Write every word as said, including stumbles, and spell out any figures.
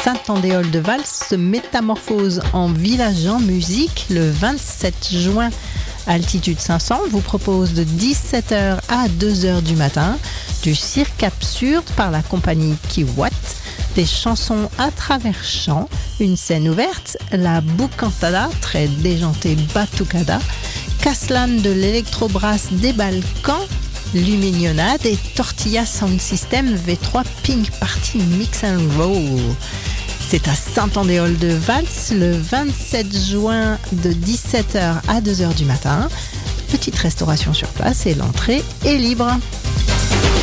Saint-Andéol de Vals se métamorphose en village en musique le vingt-sept juin. Altitude cinq cents vous propose de dix-sept heures à deux heures du matin du cirque absurde par la compagnie Kiwatt, des chansons à travers champs, une scène ouverte, la bucantada, très déjantée batucada, Caslan de l'électrobrass des Balkans, Lumignonade et Tortilla Sound System V trois Pink Party Mix and Roll. C'est à Saint-Andéol de Vals le vingt-sept juin de dix-sept heures à deux heures du matin. Petite restauration sur place et l'entrée est libre.